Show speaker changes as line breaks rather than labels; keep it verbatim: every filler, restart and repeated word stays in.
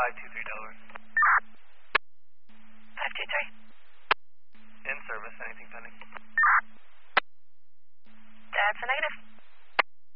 five two three Delaware.
five two three.
In service, anything pending?